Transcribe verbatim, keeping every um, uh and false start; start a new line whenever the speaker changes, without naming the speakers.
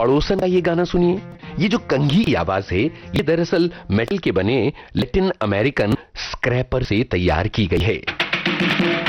पड़ोसन का ये गाना सुनिए। ये जो कंघी की आवाज है ये दरअसल मेटल के बने लैटिन अमेरिकन स्क्रैपर से तैयार की गई है।